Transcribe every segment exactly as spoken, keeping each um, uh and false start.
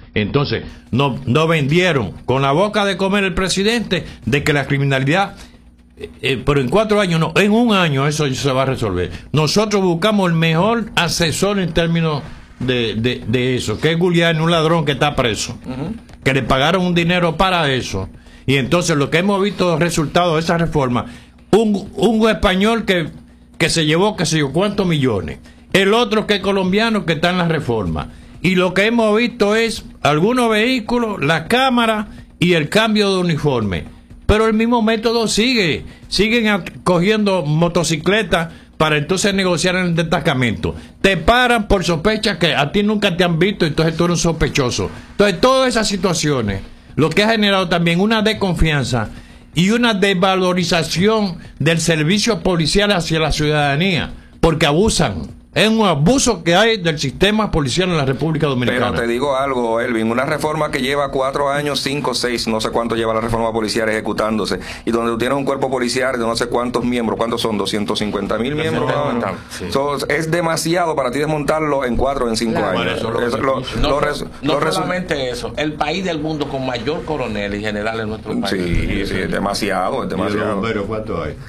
Entonces, nos no vendieron con la boca de comer el presidente de que la criminalidad, eh, pero en cuatro años no, en un año eso se va a resolver. Nosotros buscamos el mejor asesor en términos de, de, de eso, que es Giuliani, un ladrón que está preso, uh-huh. que le pagaron un dinero para eso. Y entonces lo que hemos visto resultado de esa reforma, un, un español que, que se llevó qué sé yo cuántos millones, el otro que es colombiano que está en la reforma. Y lo que hemos visto es algunos vehículos, la cámara y el cambio de uniforme. Pero el mismo método sigue. Siguen cogiendo motocicletas para entonces negociar en el destacamento. Te paran por sospecha que a ti nunca te han visto, entonces tú eres un sospechoso. Entonces todas esas situaciones, lo que ha generado también una desconfianza y una desvalorización del servicio policial hacia la ciudadanía, porque abusan. Es un abuso que hay del sistema policial en la República Dominicana. Pero te digo algo, Elvin, una reforma que lleva cuatro años, cinco, seis, no sé cuánto lleva la reforma policial ejecutándose, y donde tú tienes un cuerpo policial de no sé cuántos miembros, ¿cuántos son? doscientos cincuenta mil miembros. Sí. So, es demasiado para ti desmontarlo en cuatro o en cinco claro, años. Eso, eso, lo, lo, no lo res, no lo solamente eso, el país del mundo con mayor coronel y general en nuestro país. Sí, sí, es demasiado, es demasiado. Pero ¿cuánto hay?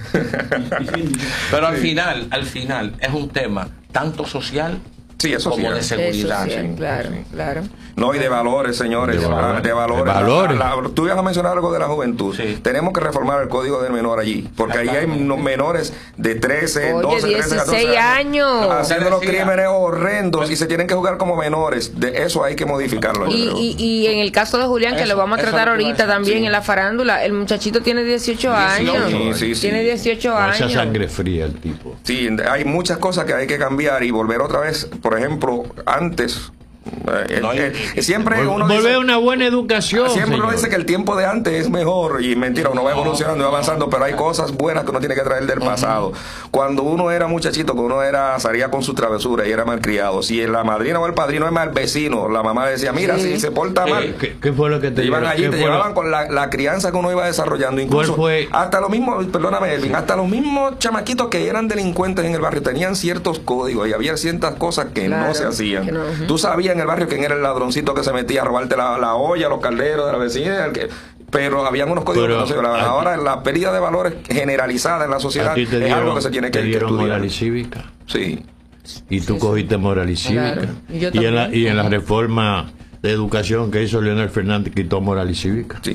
Pero al final, al final, es un tema tanto social sí, eso como sí, de seguridad. Eso sí, sí, claro, sí. claro. No, y de valores, señores. De valores. De valores. De valores. La, la, tú ibas a mencionar algo de la juventud. Sí. Tenemos que reformar el código del menor allí, porque allí hay menores de trece, Oye, doce, trece, catorce años, años haciendo los crímenes horrendos y se tienen que jugar como menores. De eso hay que modificarlo. Y, y, y en el caso de Julián, que eso, lo vamos a tratar ahorita también sí. en la farándula, el muchachito tiene dieciocho años. Sí, sí, sí. Tiene dieciocho años. Esa sangre fría el tipo. Sí, hay muchas cosas que hay que cambiar y volver otra vez. Por ejemplo, antes Eh, no, eh, eh, siempre uno volver dice, una buena educación. Siempre señor. uno dice que el tiempo de antes es mejor y mentira, uno va evolucionando y va avanzando, pero hay cosas buenas que uno tiene que traer del pasado. Uh-huh. Cuando uno era muchachito, cuando uno era salía con su travesura y era malcriado, si la madrina o el padrino es mal vecino, la mamá decía, mira, sí. si se porta mal, ¿Qué, qué fue lo que te iban llevaron? allí, te llevaban con la, la crianza que uno iba desarrollando, incluso fue? hasta los mismos, perdóname Elvin, hasta los mismos chamaquitos que eran delincuentes en el barrio tenían ciertos códigos y había ciertas cosas que claro, no se hacían. No, uh-huh. Tú sabías en el barrio quién era el ladroncito que se metía a robarte la, la olla, los calderos de la vecina, el que, pero habían unos códigos pero, que no se violaban. Ahora la pérdida de valores generalizada en la sociedad es dieron, algo que se tiene que, te dieron que estudiar. Moral y cívica. Sí. Y tú sí, cogiste sí. moral y cívica. Claro. Y, y, en la, y en la reforma de educación que hizo Leonel Fernández quitó moral y cívica. Sí.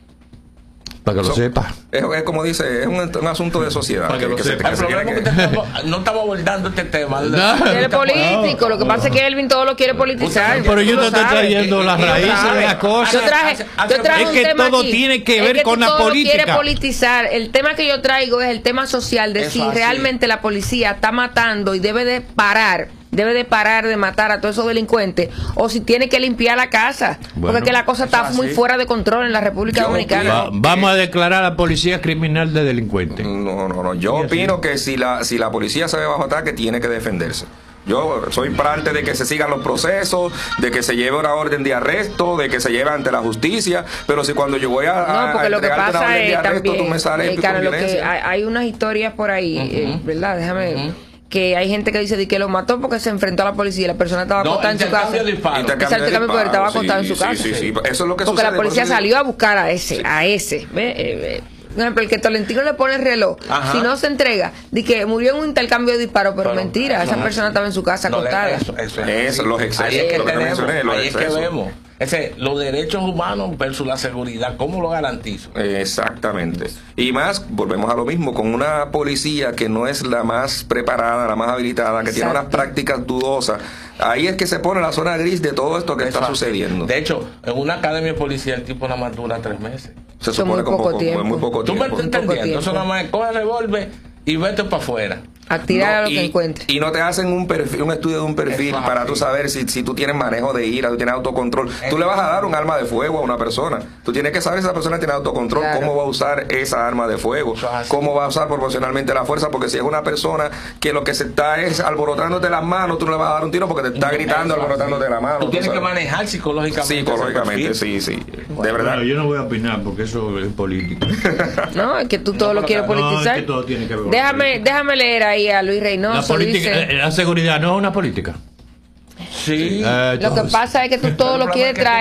Para que so, lo sepa. Es, es como dice, es un, un asunto de sociedad. Para que, que, lo que sepa. Se, que el problema que... que estamos, no estamos abordando este tema. No, el político, no, lo que pasa es que Elvin todo lo quiere politizar. Pero yo te estoy trayendo las raíces de las cosas. Yo traje, yo traje es un que tema todo aquí. tiene que ver es que con la todo política. Quiere politizar. El tema que yo traigo es el tema social de es si fácil. realmente la policía está matando y debe de parar. Debe de parar de matar a todos esos delincuentes o si tiene que limpiar la casa bueno, porque que la cosa está muy fuera de control en la República yo Dominicana. Va, vamos a declarar a la policía criminal de delincuente. No, no, no. Yo opino que si la si la policía se ve bajo ataque tiene que defenderse. Yo soy parte de que se sigan los procesos, de que se lleve una orden de arresto, de que se lleve ante la justicia, pero si cuando yo voy a, no, porque a lo que pasa una orden de arresto, también, tú me sales eh, cara, lo que hay, hay unas historias por ahí, uh-huh. eh, ¿verdad? Déjame... Uh-huh. que hay gente que dice de que lo mató porque se enfrentó a la policía y la persona estaba acostada no, en su casa. Intercambio porque estaba acostada sí, en su casa. Sí, sí, sí. Eso es lo que porque sucede, la policía salió a buscar a ese, sí. a ese. ¿Ve? Eh, eh. Por ejemplo, el que Tolentino le pone el reloj, ajá. si no se entrega, de que murió en un intercambio de disparos, pero, pero mentira, esa no, persona estaba en su casa no, acostada. Eso, eso, eso, eso, los excesos. Ahí es que, lo que tenemos, mencioné, los ahí es que vemos. Ese, los derechos humanos versus la seguridad, ¿cómo lo garantizo? Exactamente. Y más, volvemos a lo mismo, con una policía que no es la más preparada, la más habilitada, que Exacto. tiene unas prácticas dudosas. Ahí es que se pone la zona gris de todo esto que Eso está sucediendo. De hecho, en una academia de policía el tipo nada más dura tres meses. Se supone con poco tiempo. Muy poco tiempo. ¿Tú me estás entendiendo? Eso nada más es coge el revólver y vete para afuera. A tirar no, a lo y, que encuentre. Y no te hacen un perfil, un estudio de un perfil Exacto. para tú saber si, si tú tienes manejo de ira, tú tienes autocontrol. Exacto. Tú le vas a dar un arma de fuego a una persona. Tú tienes que saber si esa persona tiene autocontrol, claro. cómo va a usar esa arma de fuego, cómo va a usar proporcionalmente la fuerza, porque si es una persona que lo que se está es alborotándote las manos, tú no le vas a dar un tiro porque te está gritando alborotándote la mano. Tú tienes que manejar psicológicamente. Psicológicamente, sí, sí. Bueno, de verdad. Bueno, yo no voy a opinar porque eso es político. No, es que tú todo no, lo quieres politizar. No, es que todo tiene que ver con déjame, déjame leer ahí a Luis Reynoso. La, política, dice, la seguridad no es una política. Sí. Eh, lo que pasa es que tú todo lo quieres traer.